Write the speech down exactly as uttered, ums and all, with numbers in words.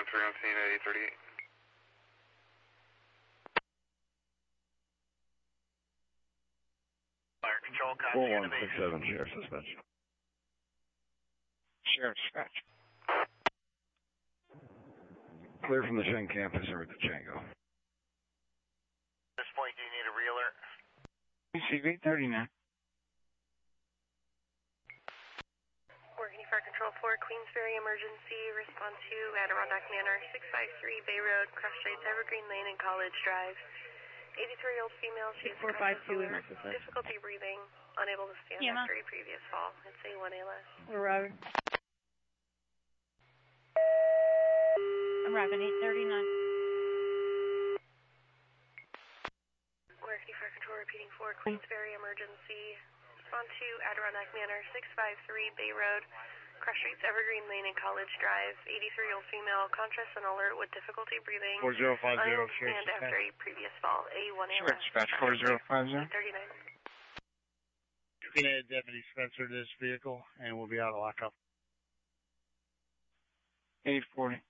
three on scene at eight thirty-eight. Fire control, copy. four one six seven, Sheriff suspension. Sheriff dispatch. Clear from the Cheng campus over to Django. At this point, do you need a realer? P C V thirty-nine. Working Fire Control four, Queensberry emergency. Respond to Adirondack Manor, six five three Bay Road, Cross Streets, Evergreen Lane, and College Drive. eighty-three-year-old female, she's four five two in Massachusetts. difficulty breathing, unable to stand Yeah, after a previous fall. It's A one A L S. We're arriving. Arriving eight thirty-nine. Working Fire Control repeating for Queensberry emergency. Respond to Adirondack Manor, six five three Bay Road, Cross Streets, Evergreen Lane, and College Drive. eighty-three-year-old female, conscious and alert with difficulty breathing. four zero five unable zero, to Sheriff stand after a previous fall. A one A L S. Sheriff dispatch, four zero five zero. thirty-nine. You can add Deputy Spencer to this vehicle, and we'll be out of lockup. eight forty.